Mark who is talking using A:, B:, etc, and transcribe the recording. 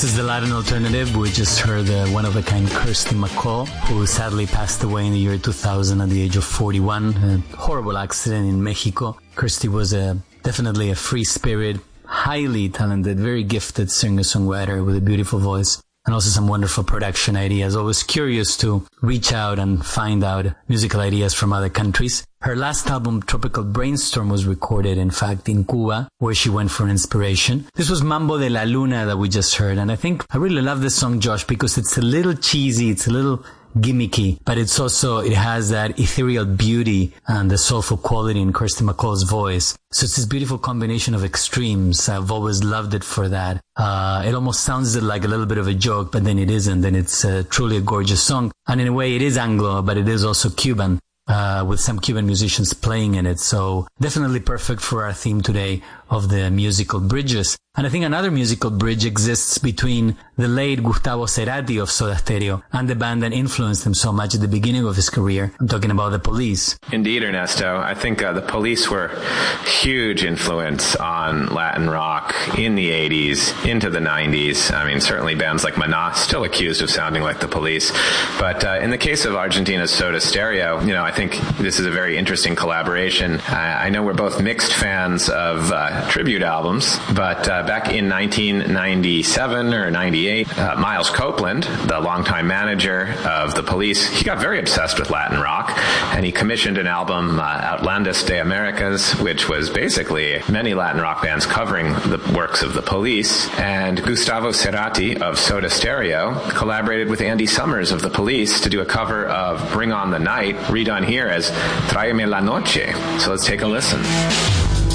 A: This is the Latin alternative. We just heard the one-of-a-kind Kirsty MacColl, who sadly passed away in the year 2000 at the age of 41. A horrible accident in Mexico. Kirsty was definitely a free spirit, highly talented, very gifted singer-songwriter with a beautiful voice, and also some wonderful production ideas. Always curious to reach out and find out musical ideas from other countries. Her last album, Tropical Brainstorm, was recorded, in fact, in Cuba, where she went for inspiration. This was Mambo de la Luna that we just heard, and I think I really love this song, Josh, because it's a little cheesy, it's a little gimmicky, but it has that ethereal beauty and the soulful quality in Kirsty MacColl's voice. So it's this beautiful combination of extremes. I've always loved it for that. It almost sounds like a little bit of a joke, but then it isn't, and it's truly a gorgeous song. And in a way, it is Anglo, but it is also Cuban, with some Cuban musicians playing in it. So definitely perfect for our theme today of the musical bridges. And I think another musical bridge exists between the late Gustavo Cerati of Soda Stereo and the band that influenced him so much at the beginning of his career. I'm talking about the Police.
B: Indeed, Ernesto. I think the Police were huge influence on Latin rock in the 80s, into the 90s. I mean, certainly bands like Maná still accused of sounding like the Police. But in the case of Argentina's Soda Stereo, I think this is a very interesting collaboration. I know we're both mixed fans of tribute albums, but back in 1997 or 98, Miles Copeland, the longtime manager of the Police, he got very obsessed with Latin rock, and he commissioned an album, Outlandos de Americas, which was basically many Latin rock bands covering the works of the Police. And Gustavo Cerati of Soda Stereo collaborated with Andy Summers of the Police to do a cover of Bring on the Night, redone here as Tráeme la Noche. So let's take a listen.